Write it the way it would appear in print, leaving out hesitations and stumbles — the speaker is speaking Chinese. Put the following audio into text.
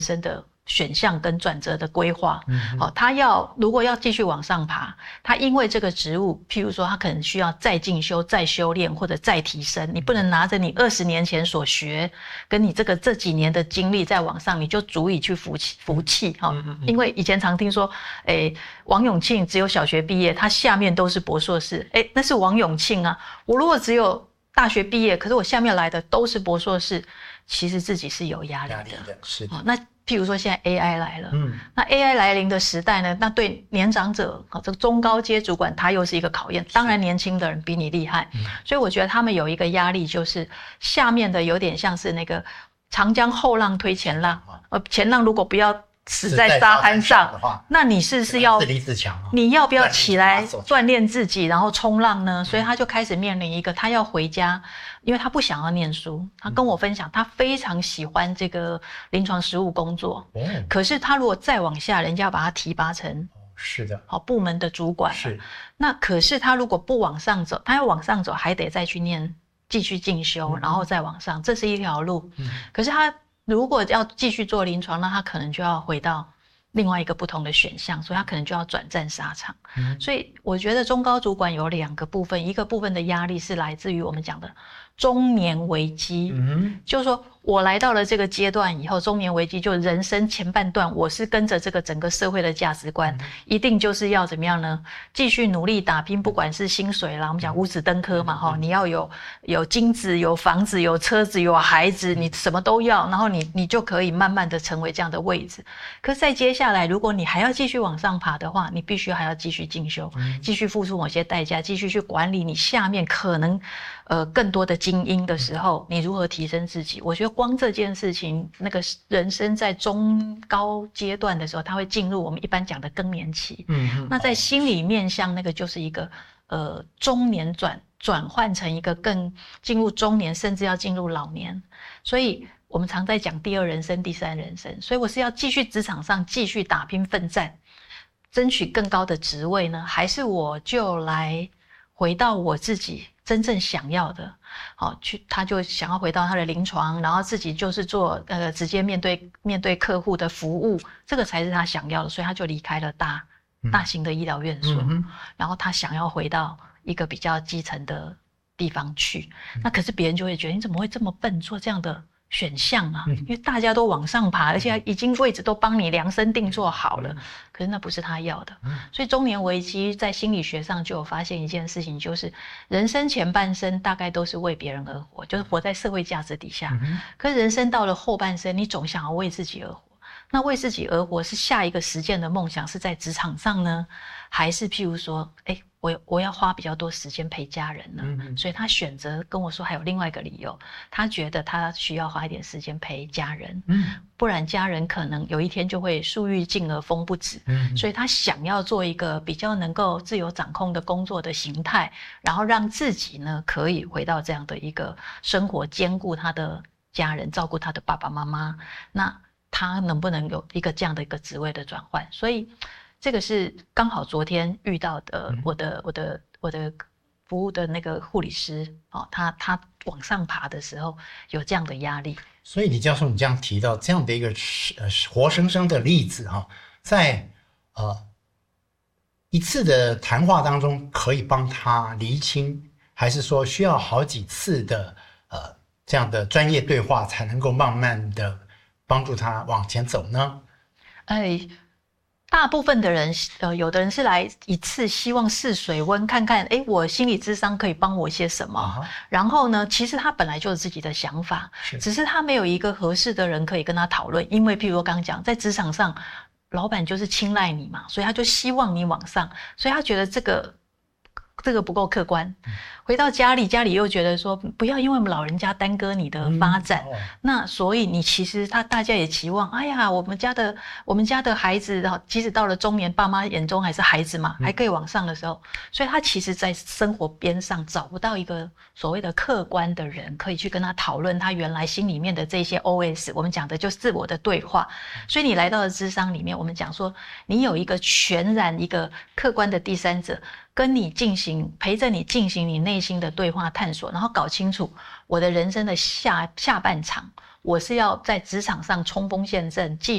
生的选项跟转折的规划。他如果要继续往上爬，他因为这个职务，譬如说他可能需要再进修、再修炼或者再提升，你不能拿着你20年前所学跟你这几年的经历再往上，你就足以去服气。因为以前常听说王永庆只有小学毕业，他下面都是博硕士，那是王永庆啊。我如果只有大学毕业，可是我下面来的都是博硕士，其实自己是有压力的。 是的。 那譬如说现在 AI 来了，那 AI 来临的时代呢，那对年长者这个中高阶主管他又是一个考验。当然年轻的人比你厉害，所以我觉得他们有一个压力，就是下面的有点像是那个长江后浪推前浪，前浪如果不要死在沙滩上，那你是要自立自强，你要不要起来锻炼自己，然后冲浪呢？所以他就开始面临一个，他要回家，因为他不想要念书。他跟我分享，他非常喜欢这个临床实务工作，可是他如果再往下，人家要把他提拔成部门的主管，那可是他如果不往上走，他要往上走，还得再去念，继续进修，然后再往上，这是一条路。可是他如果要继续做临床，那他可能就要回到另外一个不同的选项，所以他可能就要转战沙场。所以我觉得中高主管有2个部分，一个部分的压力是来自于我们讲的中年危机，就是说我来到了这个阶段以后，中年危机就人生前半段，我是跟着这个整个社会的价值观，一定就是要怎么样呢？继续努力打拼，不管是薪水啦，我们讲五子登科嘛，你要有金子、有房子、有车子、有孩子，你什么都要，然后你就可以慢慢的成为这样的位置。可是再接下来，如果你还要继续往上爬的话，你必须还要继续进修，继续付出某些代价，继续去管理你下面可能更多的精英的时候，你如何提升自己？我觉得光这件事情，那个人生在中高阶段的时候，他会进入我们一般讲的更年期。那在心理面向，那个就是一个中年转换成一个更进入中年，甚至要进入老年。所以我们常在讲第2人生、第3人生。所以我是要继续职场上继续打拼奋战，争取更高的职位呢，还是我就来回到我自己真正想要的？他就想要回到他的临床，然后自己就是做直接面对客户的服务，这个才是他想要的，所以他就离开了大型的医疗院所，然后他想要回到一个比较基层的地方去。那可是别人就会觉得你怎么会这么笨，做这样的选项啊？因为大家都往上爬，而且已经位置都帮你量身定做好了，可是那不是他要的。所以中年危机在心理学上就有发现一件事情，就是人生前半生大概都是为别人而活，就是活在社会价值底下。可是人生到了后半生，你总想要为自己而活。那为自己而活是下一个实践的梦想，是在职场上呢，还是譬如说我要花比较多时间陪家人呢？所以他选择跟我说还有另外一个理由，他觉得他需要花一点时间陪家人，不然家人可能有一天就会树欲静而风不止。所以他想要做一个比较能够自由掌控的工作的形态，然后让自己呢可以回到这样的一个生活，兼顾他的家人，照顾他的爸爸妈妈。那他能不能有一个这样的一个职位的转换？所以这个是刚好昨天遇到的，我的服务的那个护理师，他往上爬的时候有这样的压力。 所以李教授，你这样提到这样的一个活生生的例子在一次的谈话当中可以帮他厘清，还是说需要好几次的这样的专业对话才能够慢慢的帮助他往前走呢？ 大部分的人有的人是来一次希望试水温，看看我心理咨商可以帮我些什么。然后呢，其实他本来就有自己的想法，只是他没有一个合适的人可以跟他讨论。因为譬如我刚刚讲，在职场上老板就是青睐你嘛，所以他就希望你往上，所以他觉得这个不够客观。回到家里又觉得说不要因为我们老人家耽搁你的发展。那所以你其实大家也期望，我们家的孩子即使到了中年，爸妈眼中还是孩子嘛，还可以往上的时候，所以他其实在生活边上找不到一个所谓的客观的人可以去跟他讨论他原来心里面的这些 OS， 我们讲的就是自我的对话。所以你来到了諮商里面，我们讲说你有一个全然一个客观的第三者跟你陪着你进行你内心的对话探索，然后搞清楚我的人生的下半场，我是要在职场上冲锋陷阵，